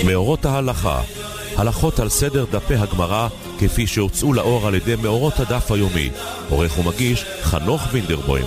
מאורות ההלכה, הלכות על סדר דפי הגמרא כפי שהוצאו לאור על ידי מאורות הדף היומי. עורך ומגיש חנוך וינדרבוים.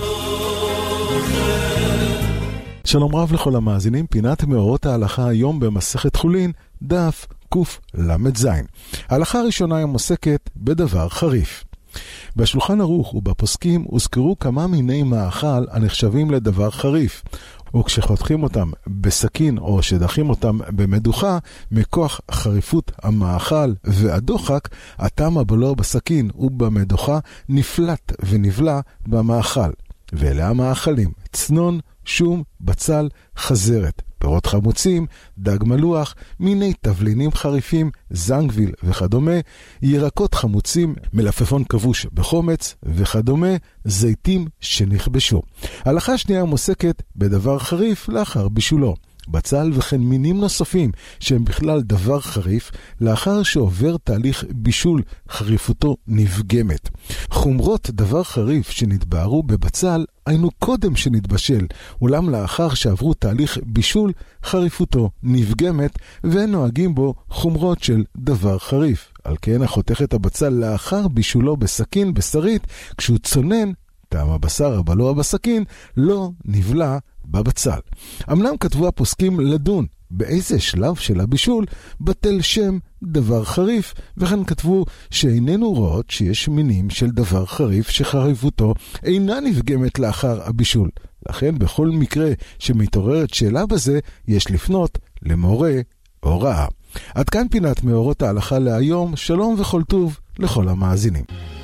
שלום רב לכל המאזינים, פינת מאורות ההלכה היום במסכת חולין, דף קל"ז. ההלכה הראשונה היום עוסקת בדבר חריף. בשולחן ערוך ובפוסקים הוזכרו כמה מיני מאכל הנחשבים לדבר חריף, וכשחותכים אותם בסכין או שדחים אותם במדוחה, מכוח חריפות המאכל והדוחק, הטעם הבלוע בסכין ובמדוחה נפלט ונבלע במאכל. ואלה המאכלים: צנון, שום, בצל, חזרת, פירות חמוצים, דג מלוח, מיני תבלינים חריפים, זנגוויל וכדומה, ירקות חמוצים, מלפפון כבוש בחומץ וכדומה, זיתים שנכבשו. ההלכה השנייה מוסקת בדבר חריף לאחר בישולו. בצל וכן מינים נוספים שהם בכלל דבר חריף לאחר שעובר תהליך בישול, חריפותו נפגמת. חומרות דבר חריף שנתבערו בבצל היינו קודם שנתבשל, אולם לאחר שעברו תהליך בישול, חריפותו נפגמת ונוהגים בו חומרות של דבר חריף. על כן החותך את הבצל לאחר בישולו בסכין בשרית, כשהוא צונן, טעם הבשר הבלוע בסכין לא נבלע בבצל. אמנם כתבו הפוסקים לדון באיזה שלב של הבישול בטל שם דבר חריף, וכן כתבו שאיננו רואות שיש מינים של דבר חריף שחריפותו אינה נפגמת לאחר הבישול. לכן בכל מקרה שמתעוררת שאלה בזה, יש לפנות למורה הוראה. עד כאן פינת מאורות ההלכה להיום. שלום וכל טוב לכל המאזינים.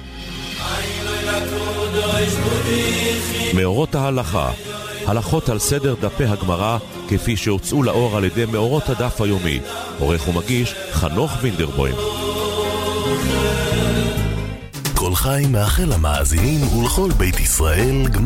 מאורות ההלכה, הלכות על סדר דפי הגמרא כפי שהוצאו לאור על ידי מאורות הדף היומי. עורך ומגיש חנוך וינדרבוים. כל חי מאחל למאזינים ולכל בית ישראל